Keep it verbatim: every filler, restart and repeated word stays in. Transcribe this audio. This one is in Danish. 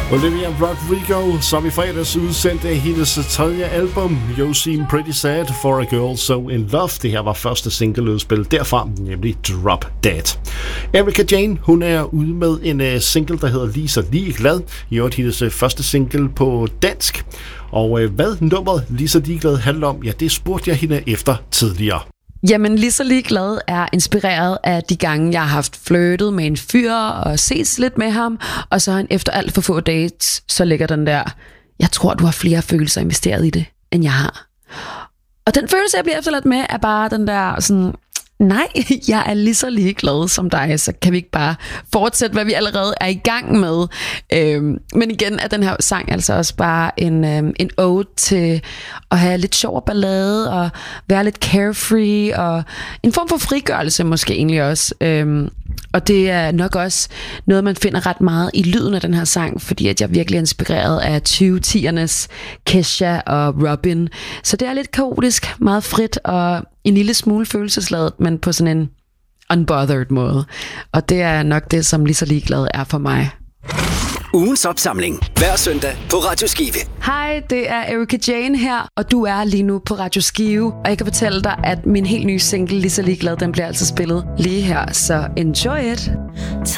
Olivia Rodrigo, som i fredags udsendte hendes tredje album, You Seem Pretty Sad for a Girl So In Love. Det her var første singleudspil derfra, nemlig Drop Dead. Erika Jane, hun er ude med en single, der hedder Lige Så Ligeglad. I øvrigt hendes første single på dansk. Og hvad nummeret Lige Så Ligeglad handler om, ja, det spurgte jeg hende efter tidligere. Jamen, Lige Så Ligeglad er inspireret af de gange, jeg har haft flirtet med en fyr og ses lidt med ham, og så han efter alt for få dates, så ligger den der, jeg tror, du har flere følelser investeret i det, end jeg har. Og den følelse, jeg bliver efterladt med, er bare den der sådan, nej, jeg er lige så ligeglad som dig, så kan vi ikke bare fortsætte, hvad vi allerede er i gang med. Øhm, men igen er den her sang altså også bare en, øhm, en ode til at have lidt sjov ballade, og være lidt carefree, og en form for frigørelse måske egentlig også. Øhm, og det er nok også noget, man finder ret meget i lyden af den her sang, fordi at jeg virkelig er inspireret af tyve tiernes Kesha og Robin. Så det er lidt kaotisk, meget frit og en lille smule følelsesladet, men på sådan en unbothered måde. Og det er nok det, som Lige Så Ligeglad er for mig. Ugens opsamling. Hver søndag på Radio Skive. Hej, det er Erika Jane her, og du er lige nu på Radio Skive. Og jeg kan fortælle dig, at min helt nye single, Lige Så Ligeglad, den bliver altså spillet lige her. Så enjoy it!